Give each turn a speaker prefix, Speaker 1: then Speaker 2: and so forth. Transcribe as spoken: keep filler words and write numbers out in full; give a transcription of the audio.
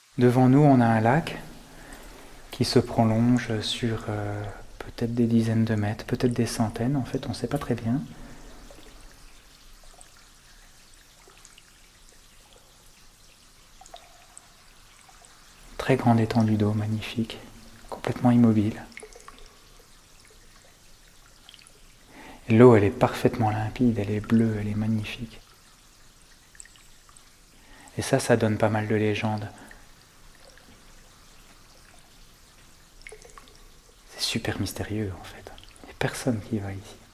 Speaker 1: Devant nous, on a un lac qui se prolonge sur euh, peut-être des dizaines de mètres, peut-être des centaines, en fait, on ne sait pas très bien. Très grande étendue d'eau, magnifique, complètement immobile. Et l'eau, elle est parfaitement limpide, elle est bleue, elle est magnifique. Et ça, ça donne pas mal de légendes. C'est super mystérieux, en fait. Il n'y a personne qui va ici.